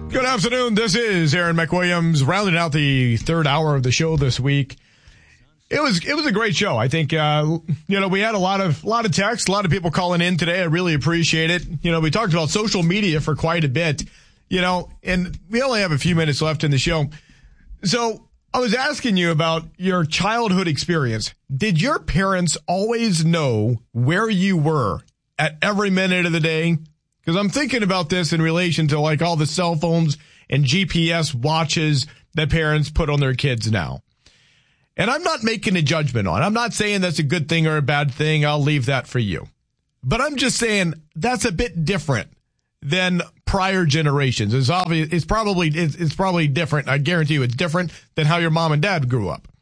Good afternoon. This is Aaron McWilliams, rounding out the third hour of the show this week. It was a great show. I think, we had a lot of texts, a lot of people calling in today. I really appreciate it. We talked about social media for quite a bit, and we only have a few minutes left in the show. So I was asking you about your childhood experience. Did your parents always know where you were at every minute of the day? Because I'm thinking about this in relation to like all the cell phones and GPS watches that parents put on their kids now. And I'm not making a judgment on it. I'm not saying that's a good thing or a bad thing. I'll leave that for you. But I'm just saying that's a bit different than prior generations. It's obvious. It's probably different. I guarantee you it's different than how your mom and dad grew up.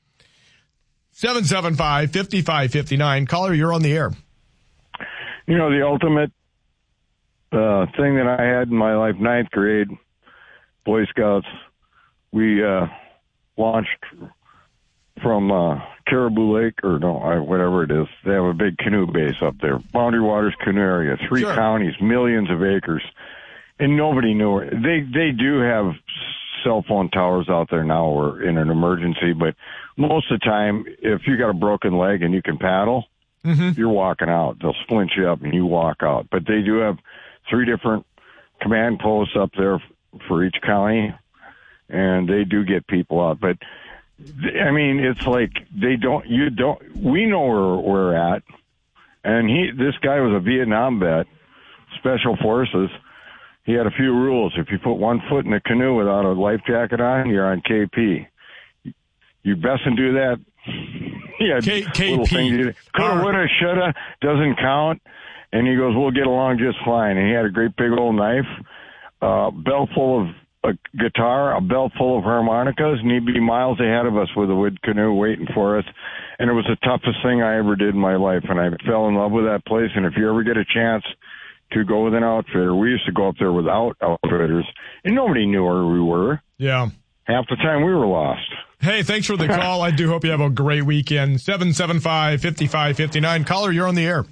775-5559. Caller, you're on the air. The ultimate thing that I had in my life, 9th grade, Boy Scouts, we launched from Caribou Lake, whatever it is. They have a big canoe base up there. Boundary Waters Canoe Area, 3 Sure. counties, millions of acres. And nobody knew it. They do have cell phone towers out there now or in an emergency, but most of the time, if you got a broken leg and you can paddle, you're walking out. They'll splint you up and you walk out. But they do have 3 different command posts up there for each county, and they do get people out. But I mean, it's like we know where we're at. And this guy was a Vietnam vet, Special Forces. He had a few rules. If you put one foot in the canoe without a life jacket on, you're on KP. You bestn't do that. Yeah, KP. Coulda, woulda, shoulda, doesn't count. And he goes, we'll get along just fine. And he had a great big old knife, a belt full of a guitar, a belt full of harmonicas, and he'd be miles ahead of us with a wood canoe waiting for us. And it was the toughest thing I ever did in my life. And I fell in love with that place. And if you ever get a chance to go with an outfitter, we used to go up there without outfitters, and nobody knew where we were. Yeah. Half the time we were lost. Hey, thanks for the call. I do hope you have a great weekend. 775-5559. Caller, you're on the air.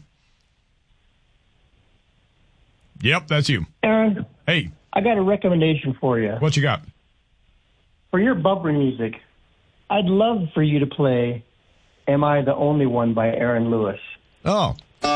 Yep, that's you. Aaron. Hey. I got a recommendation for you. What you got? For your bumper music, I'd love for you to play Am I the Only One by Aaron Lewis. Oh.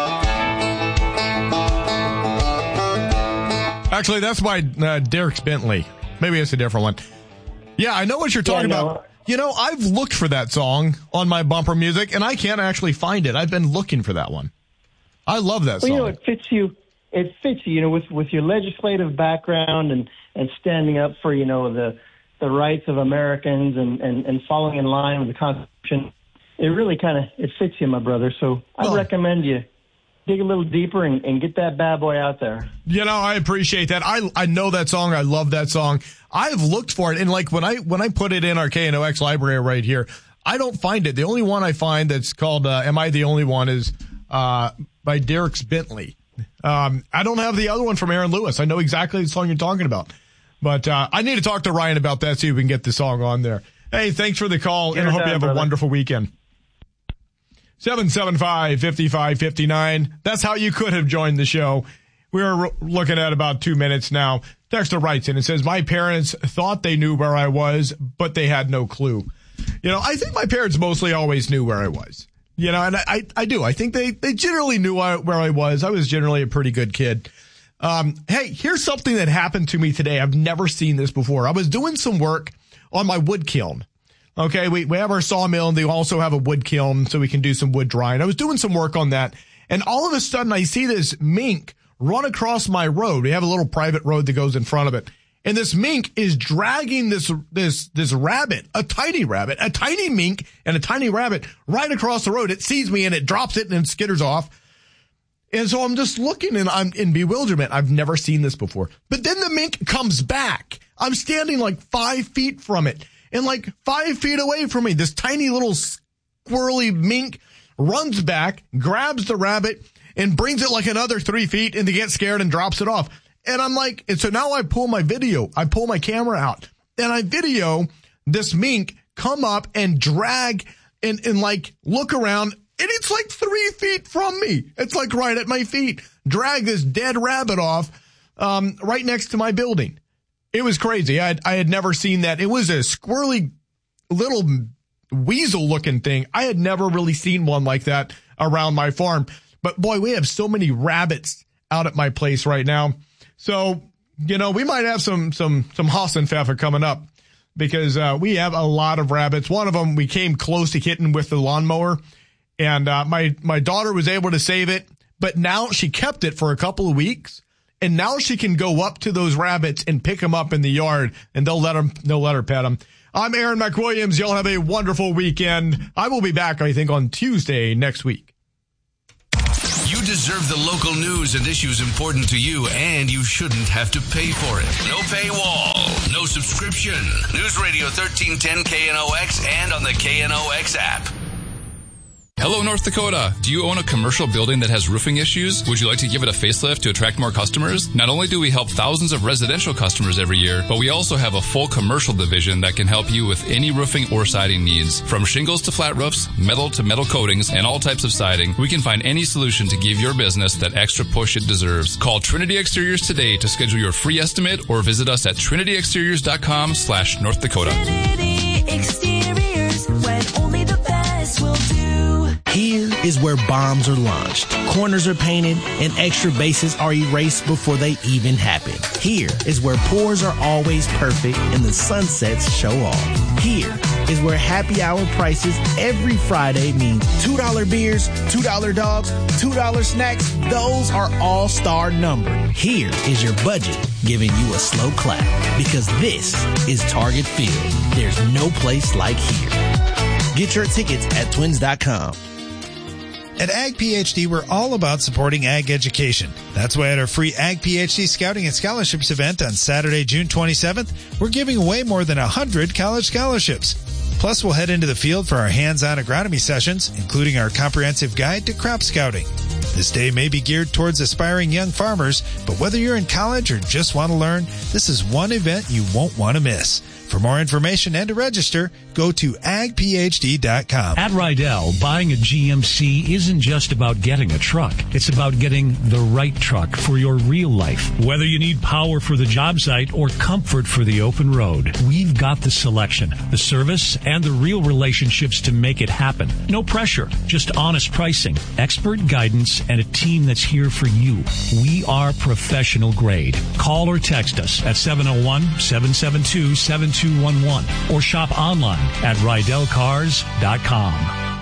Actually, that's by Dierks Bentley. Maybe it's a different one. Yeah, I know what you're talking about. I've looked for that song on my bumper music, and I can't actually find it. I've been looking for that one. I love that song. Well, it fits you. It fits you, with your legislative background and standing up for, the rights of Americans and following in line with the Constitution. It really it fits you, my brother. So I recommend you dig a little deeper and get that bad boy out there. I appreciate that. I know that song. I love that song. I've looked for it, and when I put it in our KNOX library right here, I don't find it. The only one I find that's called Am I the Only One is by Dierks Bentley. I don't have the other one from Aaron Lewis. I know exactly the song you're talking about. But I need to talk to Ryan about that, see if we can get the song on there. Hey, thanks for the call, and I hope you have a wonderful weekend. 775-5559. That's how you could have joined the show. We were looking at about 2 minutes now. Texter writes in and says, my parents thought they knew where I was, but they had no clue. I think my parents mostly always knew where I was. And I do. I think they generally knew where I was. I was generally a pretty good kid. Hey, here's something that happened to me today. I've never seen this before. I was doing some work on my wood kiln. Okay, we have our sawmill, and they also have a wood kiln, so we can do some wood drying. I was doing some work on that, and all of a sudden I see this mink run across my road. We have a little private road that goes in front of it. And this mink is dragging this rabbit, a tiny mink and a tiny rabbit right across the road. It sees me and it drops it and it skitters off. And so I'm just looking and I'm in bewilderment. I've never seen this before. But then the mink comes back. I'm standing like 5 feet from it, and like 5 feet away from me, this tiny little squirrely mink runs back, grabs the rabbit and brings it like another 3 feet, and they get scared and drops it off. And I'm like, and so now I pull my camera out, and I video this mink come up and drag and like look around, and it's like 3 feet from me. It's like right at my feet. Drag this dead rabbit off, right next to my building. It was crazy. I had never seen that. It was a squirrely little weasel-looking thing. I had never really seen one like that around my farm. But, boy, we have so many rabbits out at my place right now. So, we might have some Hassenpfeffer coming up because we have a lot of rabbits. One of them we came close to hitting with the lawnmower, and my daughter was able to save it. But now she kept it for a couple of weeks, and now she can go up to those rabbits and pick them up in the yard, and they'll let her pet them. I'm Aaron McWilliams. Y'all have a wonderful weekend. I will be back, I think, on Tuesday next week. You deserve the local news and issues important to you, and you shouldn't have to pay for it. No paywall, no subscription. News Radio 1310 KNOX and on the KNOX app. Hello, North Dakota. Do you own a commercial building that has roofing issues? Would you like to give it a facelift to attract more customers? Not only do we help thousands of residential customers every year, but we also have a full commercial division that can help you with any roofing or siding needs. From shingles to flat roofs, metal to metal coatings, and all types of siding, we can find any solution to give your business that extra push it deserves. Call Trinity Exteriors today to schedule your free estimate or visit us at trinityexteriors.com/North Dakota. Trinity Exteriors, when only the best will do. Here is where bombs are launched, corners are painted, and extra bases are erased before they even happen. Here is where pours are always perfect and the sunsets show off. Here is where happy hour prices every Friday mean $2 beers, $2 dogs, $2 snacks. Those are all-star numbers. Here is your budget giving you a slow clap because this is Target Field. There's no place like here. Get your tickets at twins.com. At Ag PhD, we're all about supporting ag education. That's why at our free Ag PhD Scouting and Scholarships event on Saturday, June 27th, we're giving away more than 100 college scholarships. Plus, we'll head into the field for our hands-on agronomy sessions, including our comprehensive guide to crop scouting. This day may be geared towards aspiring young farmers, but whether you're in college or just want to learn, this is one event you won't want to miss. For more information and to register, go to agphd.com. At Rydell, buying a GMC isn't just about getting a truck. It's about getting the right truck for your real life. Whether you need power for the job site or comfort for the open road, we've got the selection, the service, and the real relationships to make it happen. No pressure, just honest pricing, expert guidance, and a team that's here for you. We are professional grade. Call or text us at 701-772-7211 or shop online at RydellCars.com.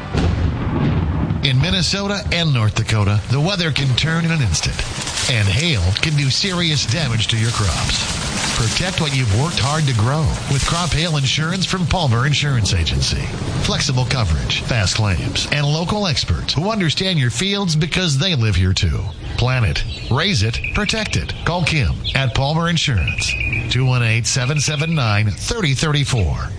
In Minnesota and North Dakota, the weather can turn in an instant, and hail can do serious damage to your crops. Protect what you've worked hard to grow with crop hail insurance from Palmer Insurance Agency. Flexible coverage, fast claims, and local experts who understand your fields because they live here too. Plan it, raise it, protect it. Call Kim at Palmer Insurance. 218-779-3034.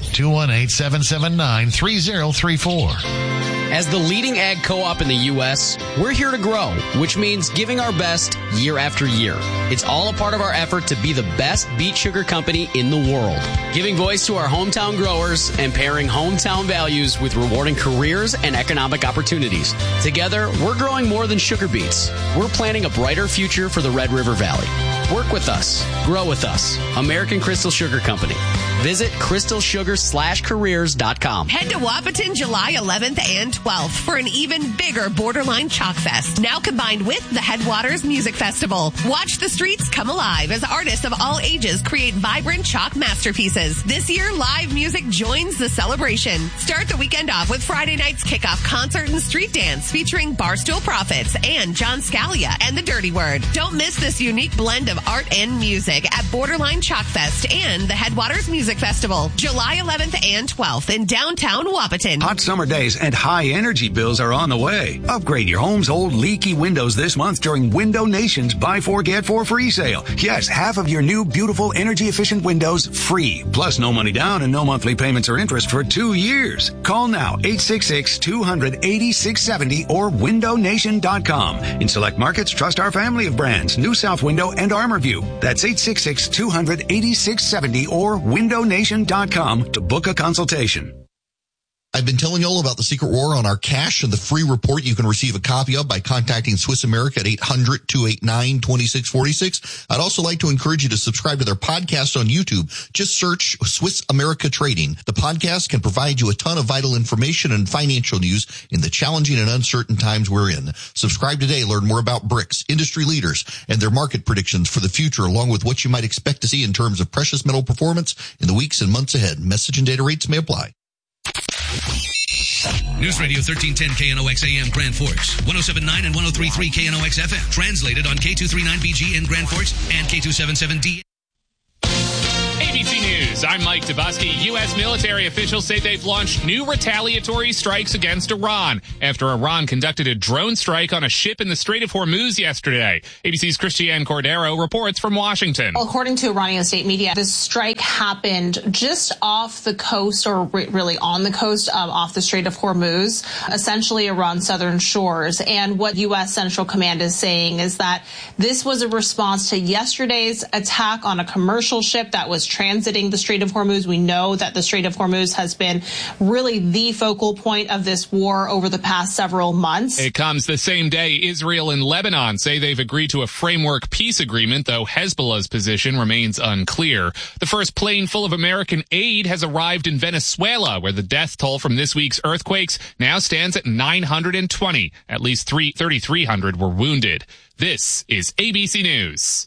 218-779-3034. As the leading ag co-op in the U.S., we're here to grow, which means giving our best year after year. It's all a part of our effort to be the best beet sugar company in the world, giving voice to our hometown growers and pairing hometown values with rewarding careers and economic opportunities. Together, we're growing more than sugar beets. We're planning a brighter future for the Red River Valley. Work with us. Grow with us. American Crystal Sugar Company. Visit crystalsugar/careers.com. Head to Wahpeton July 11th and 12th for an even bigger Borderline Chalk Fest, now combined with the Headwaters Music Festival. Watch the streets come alive as artists of all ages create vibrant chalk masterpieces. This year, live music joins the celebration. Start the weekend off with Friday night's kickoff concert and street dance featuring Barstool Prophets and John Scalia and the Dirty Word. Don't miss this unique blend of art and music at Borderline Chalk Fest and the Headwaters Music Festival, July 11th and 12th in downtown Wahpeton. Hot summer days and high energy bills are on the way. Upgrade your home's old leaky windows this month during Window Nation's Buy 4 Get 4 free sale. Yes, half of your new beautiful energy efficient windows free. Plus no money down and no monthly payments or interest for 2 years. Call now 866-200-8670 or windownation.com. In select markets, trust our family of brands, New South Window and ArmorView. That's 866-200-8670 or windownation.com to book a consultation. I've been telling you all about the secret war on our cash and the free report you can receive a copy of by contacting Swiss America at 800-289-2646. I'd also like to encourage you to subscribe to their podcast on YouTube. Just search Swiss America Trading. The podcast can provide you a ton of vital information and financial news in the challenging and uncertain times we're in. Subscribe today. Learn more about BRICS, industry leaders, and their market predictions for the future, along with what you might expect to see in terms of precious metal performance in the weeks and months ahead. Message and data rates may apply. News Radio 1310 KNOX AM Grand Forks, 107.9 and 103.3 KNOX FM. Translated on K239BG in Grand Forks and K277D. ABC News, I'm Mike Dabusky. U.S. military officials say they've launched new retaliatory strikes against Iran after Iran conducted a drone strike on a ship in the Strait of Hormuz yesterday. ABC's Christiane Cordero reports from Washington. According to Iranian state media, the strike happened just off the coast, or really on the coast, off the Strait of Hormuz, essentially Iran's southern shores. And what U.S. Central Command is saying is that this was a response to yesterday's attack on a commercial ship that was transiting the Strait of Hormuz. We know that the Strait of Hormuz has been really the focal point of this war over the past several months. It comes the same day Israel and Lebanon say they've agreed to a framework peace agreement, though Hezbollah's position remains unclear. The first plane full of American aid has arrived in Venezuela, where the death toll from this week's earthquakes now stands at 920. At least 3,300 were wounded. This is ABC News.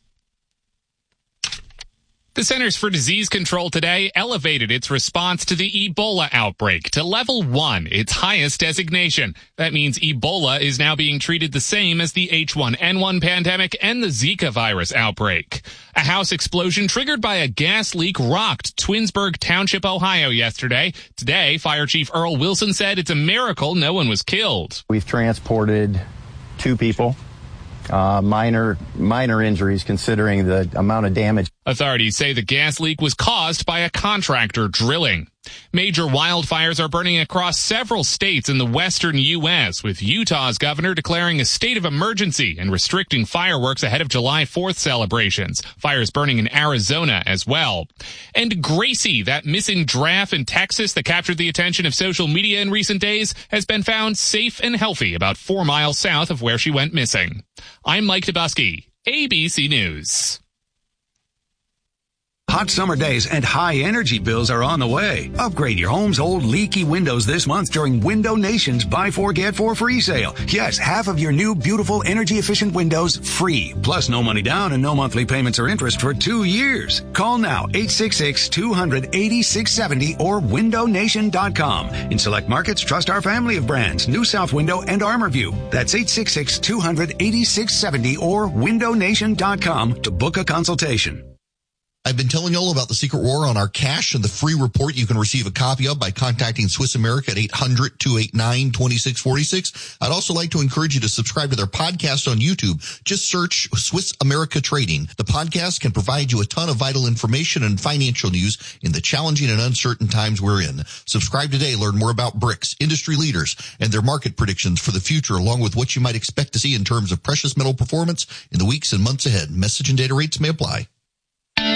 The Centers for Disease Control today elevated its response to the Ebola outbreak to level 1, its highest designation. That means Ebola is now being treated the same as the H1N1 pandemic and the Zika virus outbreak. A house explosion triggered by a gas leak rocked Twinsburg Township, Ohio yesterday. Today, Fire Chief Earl Wilson said it's a miracle no one was killed. We've transported 2 people. Minor injuries considering the amount of damage. Authorities say the gas leak was caused by a contractor drilling. Major wildfires are burning across several states in the western U.S., with Utah's governor declaring a state of emergency and restricting fireworks ahead of July 4th celebrations. Fires burning in Arizona as well. And Gracie, that missing giraffe in Texas that captured the attention of social media in recent days, has been found safe and healthy about 4 miles south of where she went missing. I'm Mike Dabusky, ABC News. Hot summer days and high energy bills are on the way. Upgrade your home's old leaky windows this month during Window Nation's Buy 4 Get 4 free sale. Yes, half of your new beautiful energy efficient windows free. Plus no money down and no monthly payments or interest for 2 years. Call now 866-200-8670 or windownation.com. In select markets, trust our family of brands, New South Window and ArmorView. That's 866-200-8670 or windownation.com to book a consultation. I've been telling you all about the secret war on our cash and the free report you can receive a copy of by contacting Swiss America at 800-289-2646. I'd also like to encourage you to subscribe to their podcast on YouTube. Just search Swiss America Trading. The podcast can provide you a ton of vital information and financial news in the challenging and uncertain times we're in. Subscribe today. Learn more about BRICS, industry leaders, and their market predictions for the future, along with what you might expect to see in terms of precious metal performance in the weeks and months ahead. Message and data rates may apply.